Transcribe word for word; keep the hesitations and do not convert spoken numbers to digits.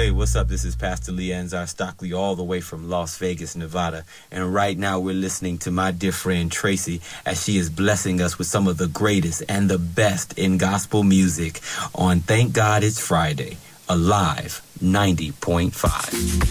Hey, what's up? This is Pastor Leanzar Stockley, all the way from Las Vegas, Nevada. And right now we're listening to my dear friend Tracy as she is blessing us with some of the greatest and the best in gospel music on Thank God It's Friday, Alive ninety point five.